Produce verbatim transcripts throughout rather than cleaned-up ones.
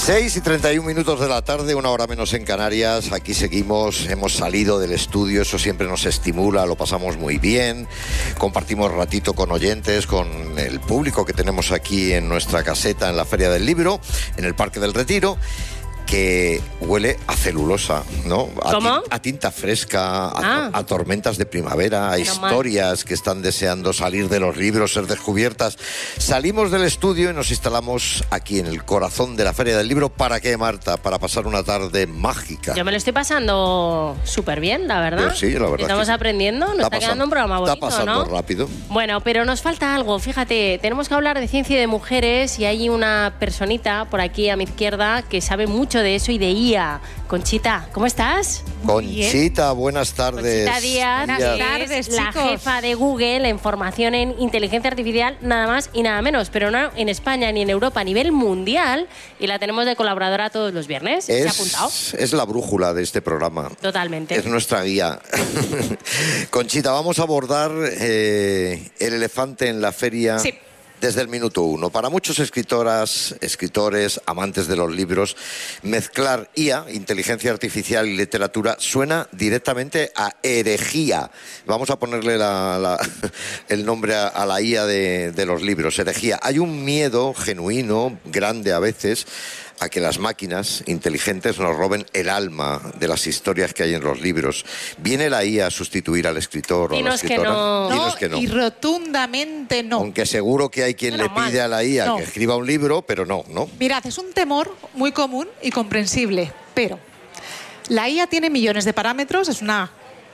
seis y treinta y un minutos de la tarde, una hora menos en Canarias. Aquí seguimos, hemos salido del estudio, eso siempre nos estimula, lo pasamos muy bien. Compartimos ratito con oyentes, con el público que tenemos aquí en nuestra caseta en la Feria del Libro, en el Parque del Retiro, que huele a celulosa, ¿no? A ¿Cómo? Tinta, a tinta fresca, a, Ah. a tormentas de primavera, a Menos historias que están deseando salir de los libros, ser descubiertas. Salimos del estudio y nos instalamos aquí en el corazón de la Feria del Libro. ¿Para qué, Marta? Para pasar una tarde mágica. Yo me lo estoy pasando súper bien, la verdad. Pues sí, la verdad Estamos que sí. aprendiendo, nos está, Está quedando un programa bonito, Está pasando ¿no? rápido. Bueno, pero nos falta algo. Fíjate, tenemos que hablar de ciencia y de mujeres y hay una personita por aquí a mi izquierda que sabe mucho de eso y de I A. Conchita, ¿cómo estás? Conchita, buenas tardes. Conchita Díaz, Buenas que tardes, es la chicos. jefa de Google en formación en inteligencia artificial, nada más y nada menos, pero no en España ni en Europa, a nivel mundial, y la tenemos de colaboradora todos los viernes. ¿Se ha apuntado? Es, es la brújula de este programa. Totalmente. Es nuestra guía. Conchita, vamos a abordar eh, el elefante en la feria. Sí. Desde el minuto uno. Para muchos escritoras, escritores, amantes de los libros, mezclar I A, inteligencia artificial y literatura, suena directamente a herejía. Vamos a ponerle la, la, el nombre a, a la I A de, de los libros, herejía. Hay un miedo genuino, grande a veces, a que las máquinas inteligentes nos roben el alma de las historias que hay en los libros. ¿Viene la I A a sustituir al escritor o a la Dinos que escritora? no. Dinos No, que no. y rotundamente no. Aunque seguro que hay quien Menos le mal. pide a la I A No. que escriba un libro, pero no, ¿no? Mirad, es un temor muy común y comprensible, pero la I A tiene millones de parámetros, es una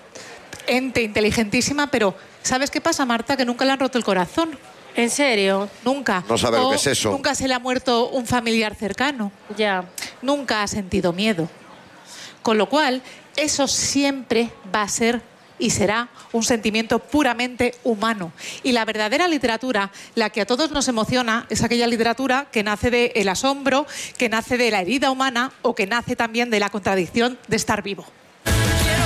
ente inteligentísima, pero ¿sabes qué pasa, Marta? Que nunca le han roto el corazón. ¿En serio? Nunca. No sabe lo O que es eso. Nunca se le ha muerto un familiar cercano. Ya. Nunca ha sentido miedo. Con lo cual, eso siempre va a ser y será un sentimiento puramente humano. Y la verdadera literatura, la que a todos nos emociona, es aquella literatura que nace del asombro, que nace de la herida humana o que nace también de la contradicción de estar vivo.